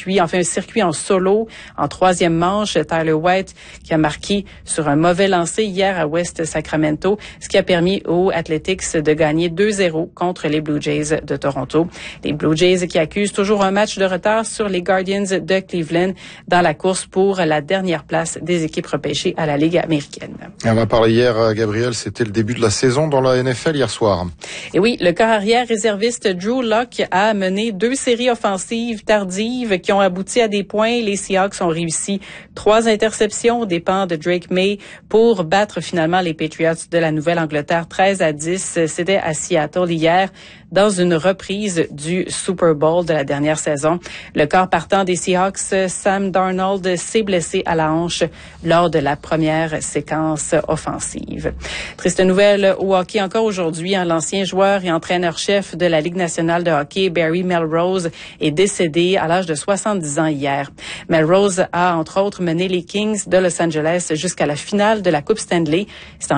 circuit en solo en troisième manche. Tyler White qui a marqué sur un mauvais lancer hier à West Sacramento, ce qui a permis aux Athletics de gagner 2-0 contre les Blue Jays de Toronto. Les Blue Jays qui accusent toujours un match de retard sur les Guardians de Cleveland dans la course pour la dernière place des équipes repêchées à la Ligue américaine. On va parler hier, Gabriel, c'était le début de la saison dans la NFL hier soir. Et oui, le corps arrière réserviste Drew Lock a mené 2 séries offensives tardives qui ont abouti à des points. Les Seahawks ont réussi 3 interceptions aux dépens de Drake May pour battre finalement les Patriots de la Nouvelle-Angleterre 13-10. C'était à Seattle hier dans une reprise du Super Bowl de la dernière saison. Le corps partant des Seahawks, Sam Darnold, s'est blessé à la hanche lors de la première séquence offensive. Triste nouvelle au hockey encore aujourd'hui. L'ancien joueur et entraîneur-chef de la Ligue nationale de hockey, Barry Melrose, est décédé à l'âge de 70 ans hier. Melrose a, entre autres, mené les Kings de Los Angeles jusqu'à la finale de la Coupe Stanley. C'est en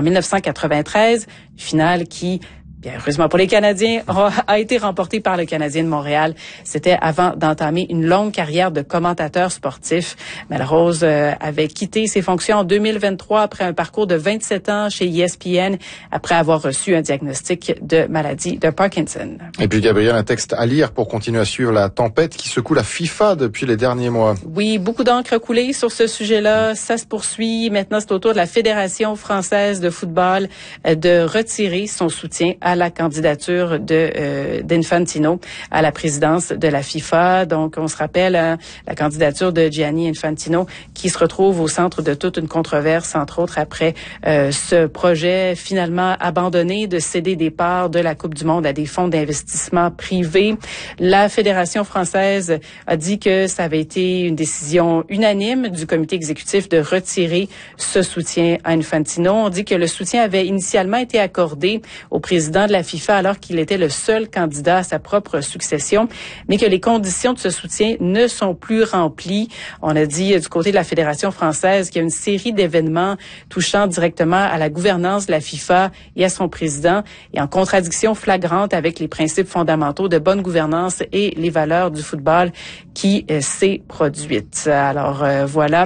1993, finale qui, bien heureusement pour les Canadiens, a été remporté par le Canadien de Montréal. C'était avant d'entamer une longue carrière de commentateur sportif. Melrose avait quitté ses fonctions en 2023 après un parcours de 27 ans chez ESPN, après avoir reçu un diagnostic de maladie de Parkinson. Et puis Gabriel, un texte à lire pour continuer à suivre la tempête qui secoue la FIFA depuis les derniers mois. Oui, beaucoup d'encre coulée sur ce sujet-là. Ça se poursuit. Maintenant, c'est au tour de la Fédération française de football de retirer son soutien à la candidature d'Infantino à la présidence de la FIFA. Donc, on se rappelle la candidature de Gianni Infantino qui se retrouve au centre de toute une controverse, entre autres après ce projet finalement abandonné de céder des parts de la Coupe du Monde à des fonds d'investissement privés. La Fédération française a dit que ça avait été une décision unanime du comité exécutif de retirer ce soutien à Infantino. On dit que le soutien avait initialement été accordé au président de la FIFA alors qu'il était le seul candidat à sa propre succession, mais que les conditions de ce soutien ne sont plus remplies. On a dit du côté de la Fédération française qu'il y a une série d'événements touchant directement à la gouvernance de la FIFA et à son président et en contradiction flagrante avec les principes fondamentaux de bonne gouvernance et les valeurs du football qui s'est produite. Alors voilà.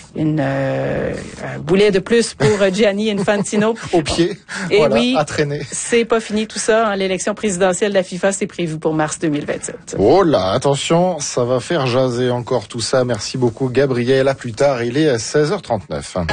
Un boulet de plus pour Gianni Infantino. Au pied, et voilà, oui, à traîner. C'est pas fini tout ça. L'élection présidentielle de la FIFA, c'est prévu pour mars 2027. Oh là, attention, ça va faire jaser encore tout ça. Merci beaucoup Gabriel. À plus tard, il est à 16h39.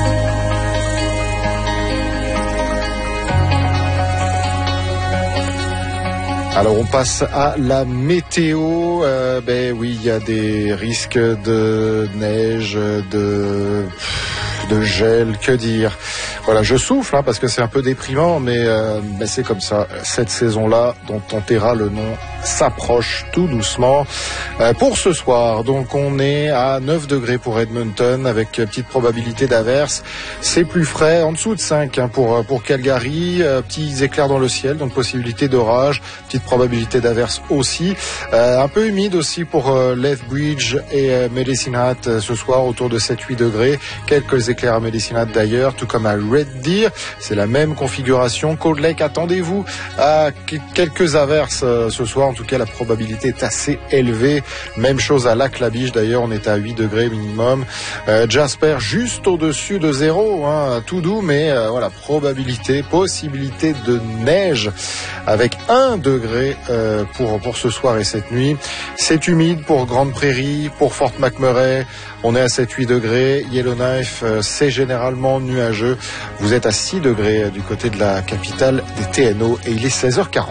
Alors on passe à la météo. Oui, il y a des risques de neige, de gel, que dire. Voilà, je souffle parce que c'est un peu déprimant, mais c'est comme ça. Cette saison-là, dont on taira le nom, s'approche tout doucement. Pour ce soir, donc on est à 9 degrés pour Edmonton avec petite probabilité d'averse. C'est plus frais, en dessous de 5 pour Calgary. Petits éclairs dans le ciel, donc possibilité d'orage, petite probabilité d'averse aussi. Un peu humide aussi pour Lethbridge et Medicine Hat ce soir, autour de 7-8 degrés. Quelques éclairs à Medicine Hat d'ailleurs, tout comme à Red Deer. C'est la même configuration. Cold Lake, attendez-vous à quelques averses ce soir. En tout cas, la probabilité est assez élevée. Même chose à Lac-la-Biche d'ailleurs, on est à 8 degrés minimum. Jasper, juste au-dessus de 0, tout doux, mais voilà, possibilité de neige avec 1 degré pour ce soir et cette nuit. C'est humide pour Grande Prairie, pour Fort McMurray. On est à 7-8 degrés. Yellowknife, c'est généralement nuageux. Vous êtes à 6 degrés du côté de la capitale des TNO et il est 16h40.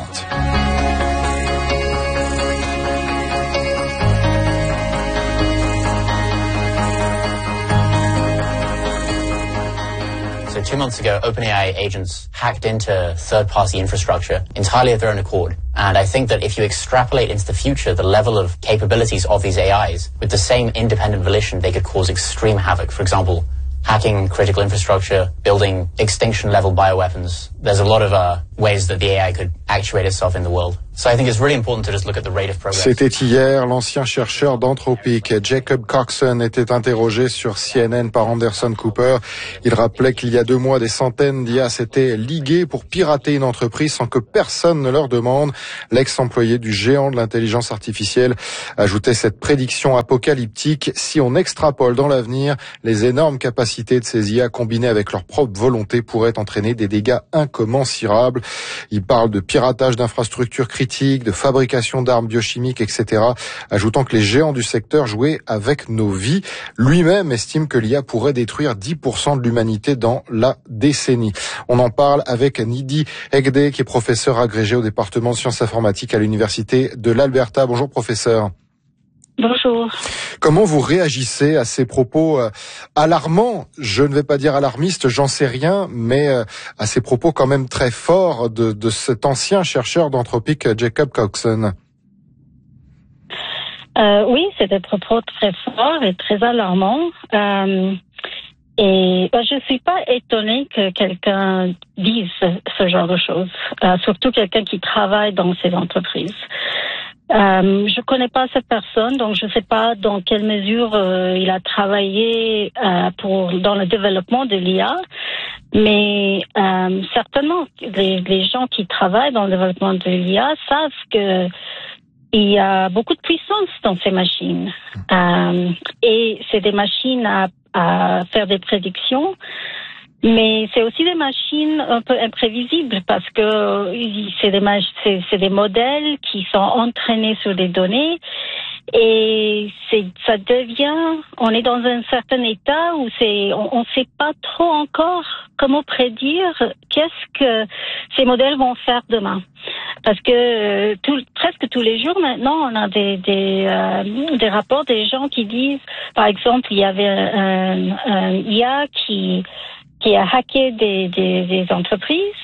So 2 months ago, OpenAI agents hacked into third-party infrastructure entirely of their own accord. And I think that if you extrapolate into the future, the level of capabilities of these AIs, with the same independent volition, they could cause extreme havoc. For example, hacking critical infrastructure, building extinction-level bioweapons. There's a lot of ways that the AI could actuate itself in the world. So I think it's really important to just look at the rate of progress. C'était hier, l'ancien chercheur d'Anthropic, Jacob Coxon, était interrogé sur CNN par Anderson Cooper. Il rappelait qu'il y a 2 mois, des centaines d'IA s'étaient liguées pour pirater une entreprise sans que personne ne leur demande. L'ex-employé du géant de l'intelligence artificielle ajoutait cette prédiction apocalyptique: si on extrapole dans l'avenir, les énormes capacités de ces IA combinées avec leur propre volonté pourraient entraîner des dégâts incommensurables. Il parle de piratage d'infrastructures critiques, de fabrication d'armes biochimiques, etc., ajoutant que les géants du secteur jouaient avec nos vies. Lui-même estime que l'IA pourrait détruire 10% de l'humanité dans la décennie. On en parle avec Nidhi Hegde, qui est professeur agrégé au département de sciences informatiques à l'université de l'Alberta. Bonjour professeur. Bonjour. Comment vous réagissez à ces propos alarmants? Je ne vais pas dire alarmistes, j'en sais rien, mais à ces propos quand même très forts de cet ancien chercheur d'Anthropic, Jacob Coxon. Oui, c'est des propos très forts et très alarmants. Et je suis pas étonnée que quelqu'un dise ce genre de choses, surtout quelqu'un qui travaille dans ces entreprises. Je connais pas cette personne, donc je sais pas dans quelle mesure il a travaillé dans le développement de l'IA, mais certainement les gens qui travaillent dans le développement de l'IA savent que il y a beaucoup de puissance dans ces machines, et c'est des machines à faire des prédictions. Mais c'est aussi des machines un peu imprévisibles parce que c'est des modèles qui sont entraînés sur des données, et on est dans un certain état où on sait pas trop encore comment prédire qu'est-ce que ces modèles vont faire demain. Parce que presque tous les jours maintenant, on a des rapports des gens qui disent, par exemple, il y avait un IA qui a hacké des entreprises,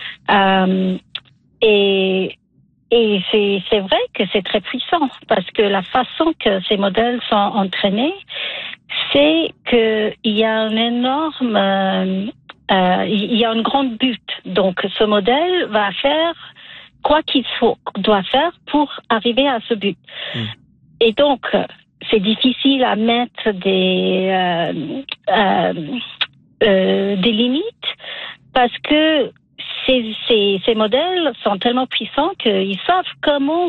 et c'est vrai que c'est très puissant parce que la façon que ces modèles sont entraînés, c'est que il y a un énorme, il y a une grande but. Donc ce modèle va faire quoi qu'il doit faire pour arriver à ce but. Et donc c'est difficile à mettre des limites parce que ces modèles sont tellement puissants qu'ils savent comment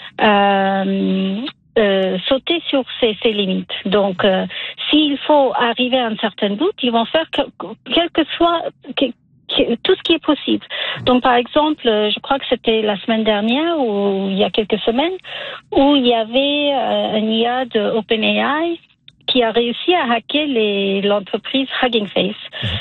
sauter sur ces limites. Donc, s'il faut arriver à un certain but, ils vont faire quel que soit tout ce qui est possible. Donc, par exemple, je crois que c'était la semaine dernière ou il y a quelques semaines où il y avait un IA de OpenAI qui a réussi à hacker l'entreprise Hugging Face.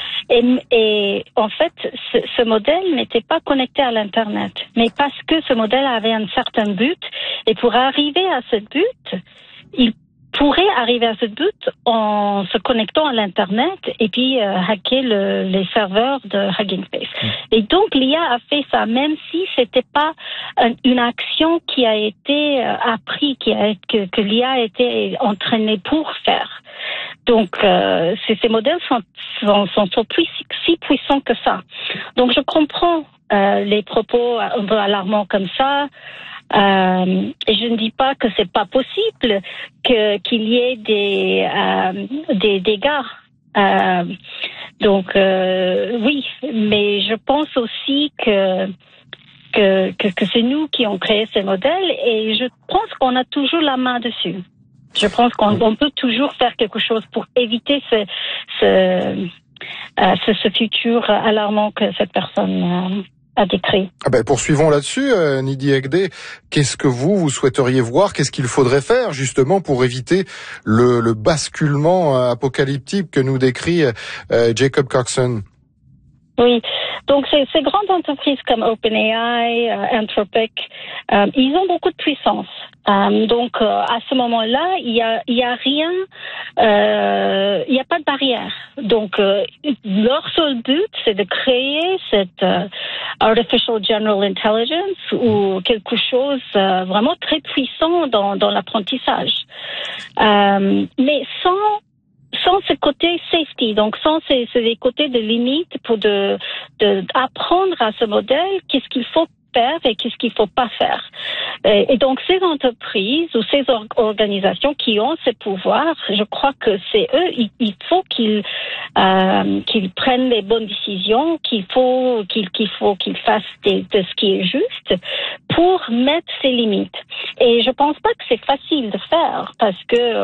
Et en fait, ce modèle n'était pas connecté à l'Internet, mais parce que ce modèle avait un certain but, et pour arriver à ce but, il pourrait arriver à ce but en se connectant à l'Internet et puis hacker les serveurs de Hugging Face. Et donc l'IA a fait ça, même si c'était pas une action qui a été apprise, que l'IA a été entraînée pour faire. Donc ces modèles sont si puissants que ça. Donc je comprends les propos un peu alarmants comme ça. Et je ne dis pas que c'est pas possible qu'il y ait des dégâts. Donc oui, mais je pense aussi que c'est nous qui ont créé ces modèles, et je pense qu'on a toujours la main dessus. Je pense qu'on peut toujours faire quelque chose pour éviter ce futur alarmant que cette personne a décrit. Poursuivons là-dessus, Nidhi Hegde. Qu'est-ce que vous souhaiteriez voir? Qu'est-ce qu'il faudrait faire justement pour éviter le basculement apocalyptique que nous décrit Jacob Coxon? Oui, donc ces grandes entreprises comme OpenAI, Anthropic, ils ont beaucoup de puissance. Donc à ce moment-là, il y a rien, il n'y a pas de barrière. Donc leur seul but, c'est de créer cette artificial general intelligence ou quelque chose vraiment très puissant dans l'apprentissage, mais sans ce côté safety, donc sans ces côtés de limite pour apprendre à ce modèle qu'est-ce qu'il faut faire et qu'est-ce qu'il faut pas faire. Et donc ces entreprises ou ces organisations qui ont ce pouvoir, je crois que c'est eux, il faut qu'ils prennent les bonnes décisions, qu'ils fassent de ce qui est juste pour mettre ces limites. Et je pense pas que c'est facile de faire parce que